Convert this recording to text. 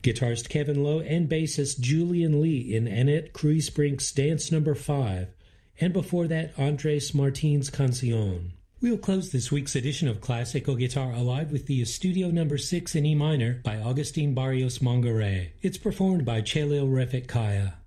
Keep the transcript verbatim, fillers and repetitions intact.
guitarist Kevin Lowe and bassist Julian Lee in Annette Kreisbrink's Dance Number five, and before that, Andres Martin's Canción. We'll close this week's edition of Classical Guitar Alive with the Estudio Number six in E minor by Agustin Barrios Mongaray. It's performed by Chelil Refet Kaya.